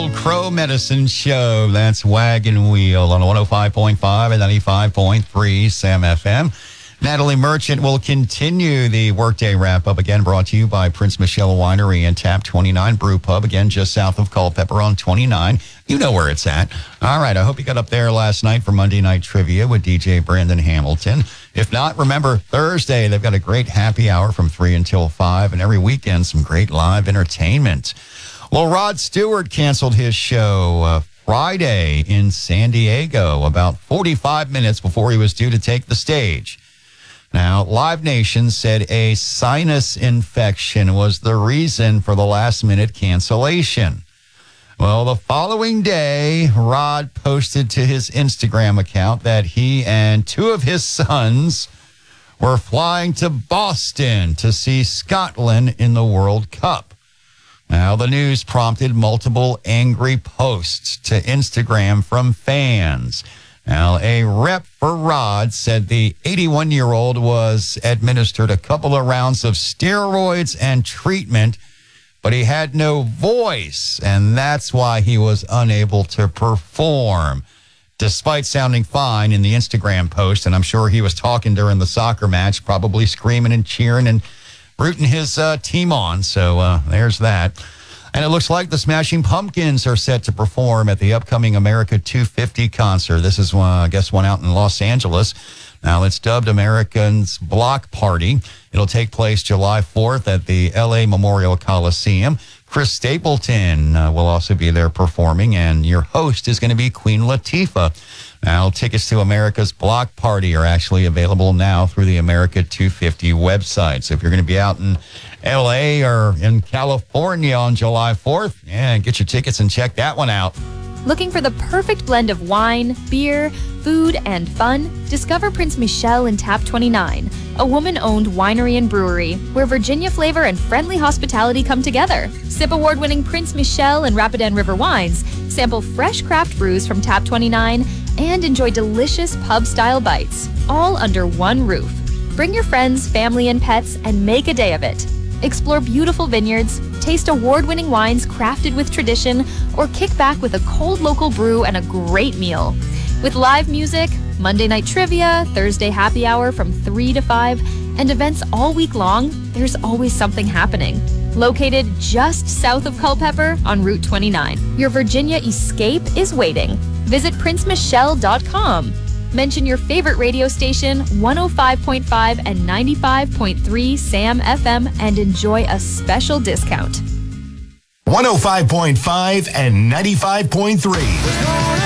Old Crow Medicine Show. That's Wagon Wheel on 105.5 and 95.3 Sam FM. Natalie Merchant will continue the Workday Wrap-Up, again brought to you by Prince Michelle Winery and Tap 29 Brew Pub, again just south of Culpeper on 29. You know where it's at. All right, I hope you got up there last night for Monday Night Trivia with DJ Brandon Hamilton. If not, remember, Thursday, they've got a great happy hour from 3 until 5, and every weekend, some great live entertainment. Well, Rod Stewart canceled his show Friday in San Diego about 45 minutes before he was due to take the stage. Now, Live Nation said a sinus infection was the reason for the last-minute cancellation. Well, the following day, Rod posted to his Instagram account that he and two of his sons were flying to Boston to see Scotland in the World Cup. Now, the news prompted multiple angry posts to Instagram from fans. Now, a rep for Rod said the 81-year-old was administered a couple of rounds of steroids and treatment, but he had no voice, and that's why he was unable to perform, despite sounding fine in the Instagram post. And I'm sure he was talking during the soccer match, probably screaming and cheering and rooting his team on. So there's that. And it looks like the Smashing Pumpkins are set to perform at the upcoming America 250 concert. This is, I guess, one out in Los Angeles. Now, it's dubbed Americans Block Party. It'll take place July 4th at the LA Memorial Coliseum. Chris Stapleton will also be there performing, and your host is going to be Queen Latifah. Now, tickets to America's Block Party are actually available now through the America 250 website. So if you're going to be out in LA or in California on July 4th, yeah, get your tickets and check that one out. Looking for the perfect blend of wine, beer, food, and fun? Discover Prince Michelle and Tap 29, a woman-owned winery and brewery where Virginia flavor and friendly hospitality come together. Sip award-winning Prince Michelle and Rapidan River wines, sample fresh craft brews from Tap 29, and enjoy delicious pub-style bites, all under one roof. Bring your friends, family, and pets and make a day of it. Explore beautiful vineyards, taste award-winning wines crafted with tradition, or kick back with a cold local brew and a great meal. With live music, Monday night trivia, Thursday happy hour from 3 to 5, and events all week long, there's always something happening. Located just south of Culpeper on Route 29, your Virginia escape is waiting. Visit princemichelle.com. Mention your favorite radio station, 105.5 and 95.3 Sam FM, and enjoy a special discount. 105.5 and 95.3.